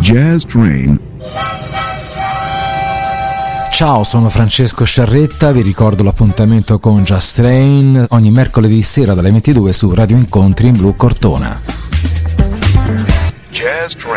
Jazz Train. Ciao, sono Francesco Sciarretta, vi ricordo l'appuntamento con Jazz Train ogni mercoledì sera dalle 22 su Radio Incontri in Blu Cortona. Jazz Train.